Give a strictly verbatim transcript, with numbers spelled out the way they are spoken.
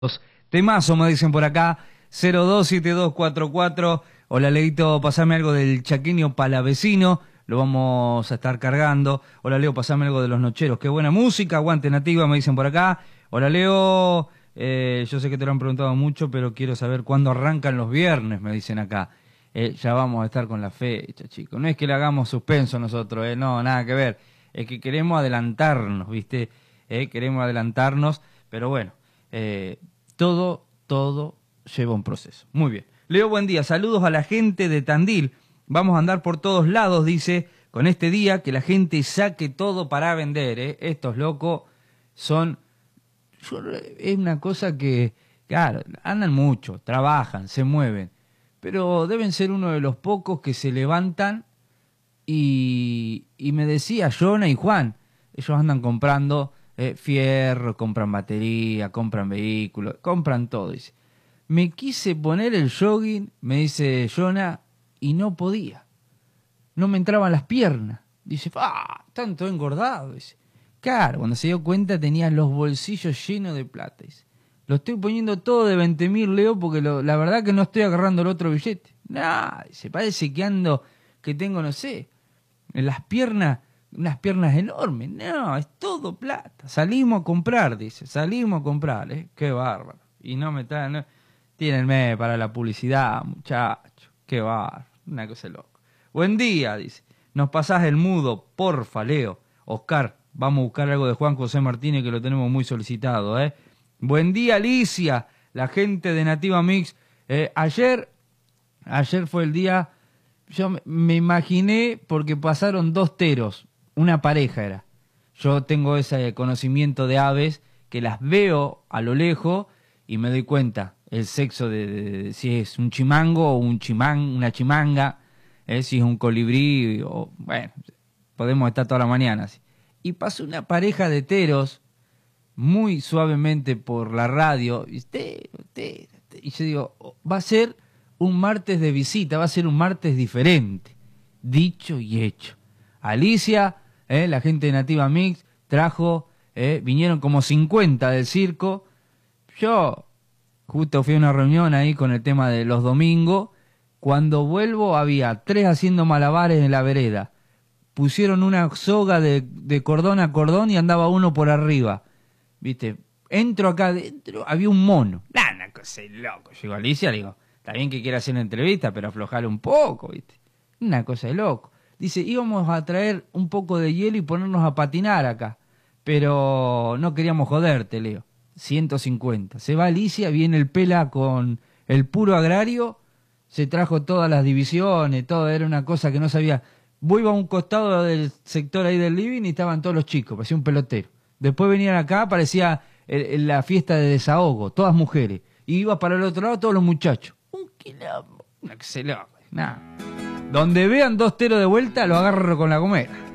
Temazo, me dicen por acá, cero dos siete dos cuatro cuatro. Hola, Leito, pasame algo del Chaqueño Palavecino, lo vamos a estar cargando. Hola, Leo, pasame algo de Los Nocheros, qué buena música, aguante Nativa, me dicen por acá. Hola, Leo, eh, yo sé que te lo han preguntado mucho, pero quiero saber cuándo arrancan los viernes, me dicen acá. Eh, ya vamos a estar con la fecha, chicos. No es que le hagamos suspenso nosotros, eh, no, nada que ver. Es que queremos adelantarnos, ¿viste? Eh, queremos adelantarnos, pero bueno, eh, todo, todo lleva un proceso. Muy bien. Leo, buen día. Saludos a la gente de Tandil. Vamos a andar por todos lados, dice, con este día, que la gente saque todo para vender, ¿eh? Estos locos son... Es una cosa que, claro, andan mucho, trabajan, se mueven, pero deben ser uno de los pocos que se levantan y, y me decía Jonah y Juan, ellos andan comprando eh, fierro, compran batería, compran vehículos, compran todo, dice. Me quise poner el jogging, me dice Jonah, y no podía. No me entraban las piernas. Dice, ¡ah! Tanto engordado. Dice, claro, cuando se dio cuenta tenía los bolsillos llenos de plata. Dice, lo estoy poniendo todo de veinte mil, Leo, porque lo, la verdad que no estoy agarrando el otro billete. Nah, dice, parece que ando, que tengo, no sé, en las piernas, unas piernas enormes. No, es todo plata. Salimos a comprar, dice, salimos a comprar, ¿eh? Qué bárbaro. Y no me traen... No, tírenme para la publicidad, muchacho. Qué bárbaro. Una cosa loca. Buen día, dice. Nos pasás el mudo, porfa, Leo. Oscar, vamos a buscar algo de Juan José Martínez que lo tenemos muy solicitado, ¿eh? Buen día, Alicia, la gente de Nativa Mix. Eh, ayer, ayer fue el día, yo me imaginé porque pasaron dos teros, una pareja era. Yo tengo ese conocimiento de aves que las veo a lo lejos y me doy cuenta el sexo de, de, de si es un chimango o un chimán, una chimanga, eh, si es un colibrí o bueno, podemos estar toda la mañana así. Y pasó una pareja de teros muy suavemente por la radio y, tero, tero, tero, y yo digo, va a ser un martes de visita, va a ser un martes diferente, dicho y hecho. Alicia, eh, la gente de Nativa Mix trajo, eh, vinieron como cincuenta del circo. Yo justo fui a una reunión ahí con el tema de los domingos. Cuando vuelvo había tres haciendo malabares en la vereda. Pusieron una soga de, de cordón a cordón y andaba uno por arriba. ¿Viste? Entro acá adentro, había un mono. Nah, una cosa de loco. Llegó Alicia, le digo, está bien que quiera hacer una entrevista, pero aflojale un poco, ¿viste? Una cosa de loco. Dice, íbamos a traer un poco de hielo y ponernos a patinar acá. Pero no queríamos joderte, Leo. ciento cincuenta. Se va Alicia, viene el Pela con el puro agrario, se trajo todas las divisiones, todo, era una cosa que no sabía. Voy a un costado del sector ahí del living y estaban todos los chicos, parecía un pelotero. Después venían acá, parecía el, el, la fiesta de desahogo, todas mujeres. Y iba para el otro lado todos los muchachos. Un quilombo, una que se lo... Nada. Donde vean dos teros de vuelta, lo agarro con la gomera.